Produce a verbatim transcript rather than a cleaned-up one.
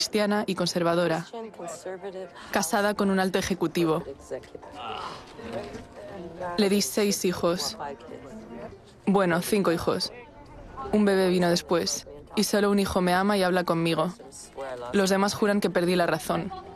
cristiana y conservadora, casada con un alto ejecutivo. Le di seis hijos. Bueno, cinco hijos. Un bebé vino después, y solo un hijo me ama y habla conmigo. Los demás juran que perdí la razón.